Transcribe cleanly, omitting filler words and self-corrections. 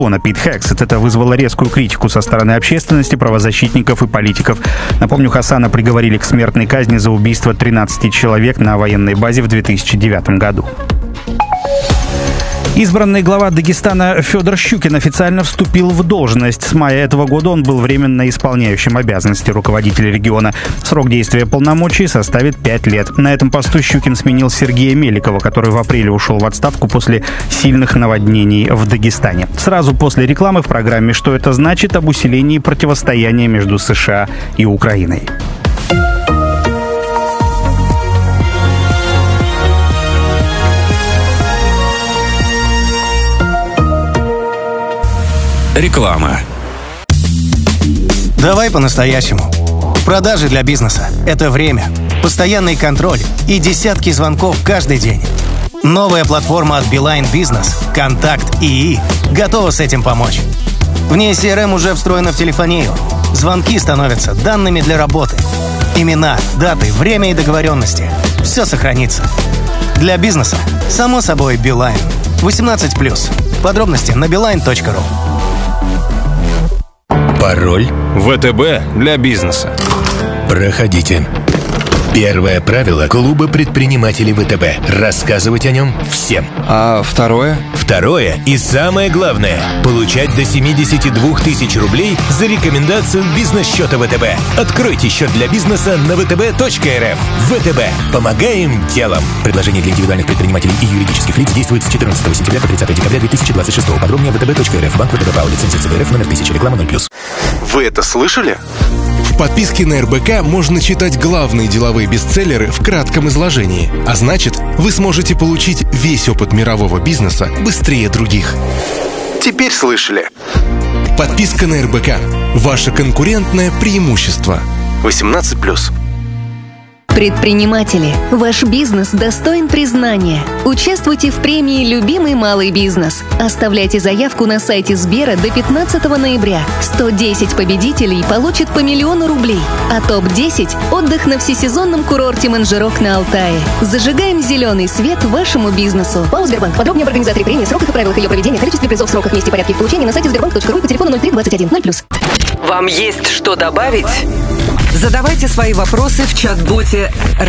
Пит Хексет. Это вызвало резкую критику со стороны общественности, правозащитников и политиков. Напомню, Хасана приговорили к смертной казни за убийство 13 человек на военной базе в 2009 году. Избранный глава Дагестана Федор Щукин официально вступил в должность. С мая этого года он был временно исполняющим обязанности руководителя региона. Срок действия полномочий составит 5 лет. На этом посту Щукин сменил Сергея Меликова, который в апреле ушел в отставку после сильных наводнений в Дагестане. Сразу после рекламы в программе «Что это значит?» об усилении противостояния между США и Украиной. Реклама. Давай по-настоящему. Продажи для бизнеса – это время, постоянный контроль и десятки звонков каждый день. Новая платформа от Beeline Business «Контакт ИИ» готова с этим помочь. В ней CRM уже встроена в телефонию. Звонки становятся данными для работы. Имена, даты, время и договоренности – все сохранится. Для бизнеса, само собой, Beeline. 18+. Подробности на beeline.ru. Пароль ВТБ для бизнеса. проходите. Первое правило клуба предпринимателей ВТБ – рассказывать о нем всем. А второе? Второе и самое главное – получать до 72 тысяч рублей за рекомендацию бизнес-счета ВТБ. Откройте счет для бизнеса на vtb.rf. ВТБ. Помогаем делом. Предложение для индивидуальных предпринимателей и юридических лиц действует с 14 сентября по 30 декабря 2026. Подробнее vtb.rf. Банк ВТБ ПАО. Лицензия ЦБРФ номер 1000. Реклама 0+. Вы это слышали? В подписке на РБК можно читать главные деловые бестселлеры в кратком изложении. А значит, вы сможете получить весь опыт мирового бизнеса быстрее других. Теперь слышали. Подписка на РБК. Ваше конкурентное преимущество. 18+. Предприниматели, ваш бизнес достоин признания. Участвуйте в премии «Любимый малый бизнес». Оставляйте заявку на сайте Сбера до 15 ноября. 110 победителей получат по 1 000 000 рублей. А топ-10 – отдых на всесезонном курорте Манжирок на Алтае. Зажигаем зеленый свет вашему бизнесу. ПАО «Сбербанк». Подробнее об организаторе премии, сроках и правилах ее проведения, количестве призов, сроках, месте и порядке их получения на сайте sberbank.ru и по телефону 03 21 0+. Вам есть что добавить? Задавайте свои вопросы в чат-боте